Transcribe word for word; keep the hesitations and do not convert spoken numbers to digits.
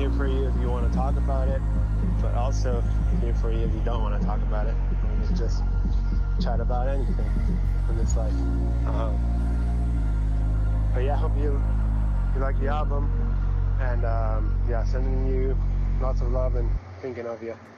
here for you if you want to talk about it, but also here for you if you don't want to talk about it. We can just chat about anything in this life. Um, but yeah, I hope you you like the album, and um, yeah, sending you lots of love and thinking of you.